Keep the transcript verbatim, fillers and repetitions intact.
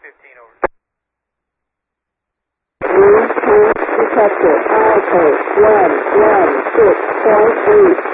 fifteen, over. Detector, Alpha, one, one, six, point eight.